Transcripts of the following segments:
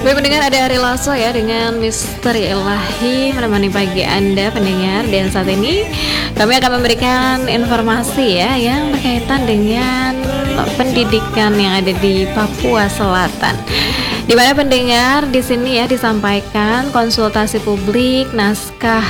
Baik pendengar, ada Ari Lasso ya dengan Misteri Ilahi menemani pagi Anda pendengar. Dan saat ini kami akan memberikan informasi ya yang berkaitan dengan pendidikan yang ada di Papua Selatan. Di mana pendengar di sini ya disampaikan konsultasi publik, naskah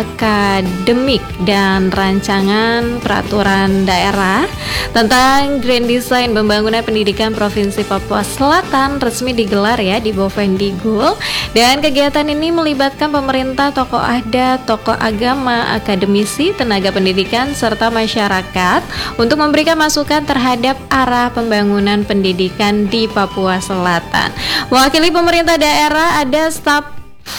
akademik dan rancangan peraturan daerah tentang Grand Design Pembangunan Pendidikan Provinsi Papua Selatan resmi digelar ya di Bovendigul. Dan kegiatan ini melibatkan pemerintah, tokoh adat, tokoh agama, akademisi, tenaga pendidikan serta masyarakat untuk memberikan masukan terhadap arah pembangunan pendidikan di Papua Selatan. Mewakili pemerintah daerah ada staf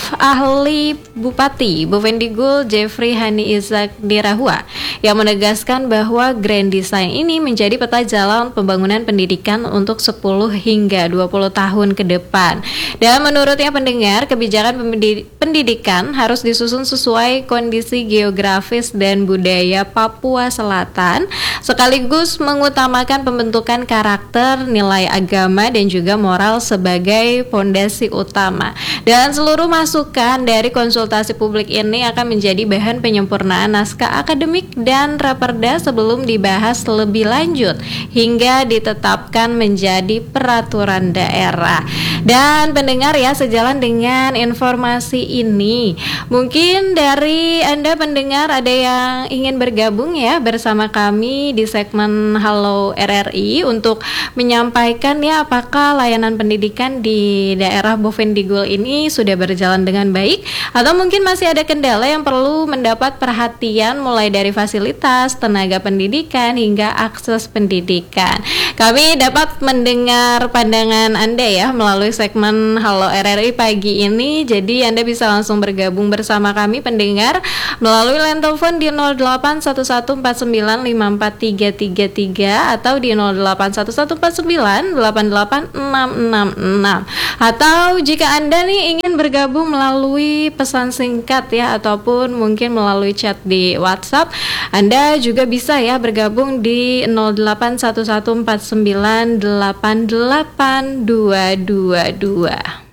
ahli Bupati Bovendigul Jeffrey Hani Isaac Dirahua yang menegaskan bahwa Grand Design ini menjadi peta jalan pembangunan pendidikan untuk 10 hingga 20 tahun ke depan. Dan menurutnya pendengar, kebijakan pendidikan harus disusun sesuai kondisi geografis dan budaya Papua Selatan, sekaligus mengutamakan pembentukan karakter, nilai agama dan juga moral sebagai fondasi utama. Dan seluruh masukan dari konsultasi publik ini akan menjadi bahan penyempurnaan naskah akademik dan raperda sebelum dibahas lebih lanjut hingga ditetapkan menjadi peraturan daerah. Dan pendengar ya, sejalan dengan informasi ini, mungkin dari Anda pendengar ada yang ingin bergabung ya bersama kami di segmen Halo RRI untuk menyampaikan ya apakah layanan pendidikan di daerah Bovendigul ini sudah berjalan dengan baik atau mungkin masih ada kendala yang perlu mendapat perhatian mulai dari fasilitas, tenaga pendidikan hingga akses pendidikan. Kami dapat mendengar pandangan Anda ya melalui segmen Halo RRI pagi ini. Jadi Anda bisa langsung bergabung bersama kami pendengar melalui line telepon di 0811495433 atau di 081149886666. Atau jika Anda nih ingin bergabung melalui pesan singkat ya ataupun mungkin melalui chat di WhatsApp, Anda juga bisa ya bergabung di 081149882222.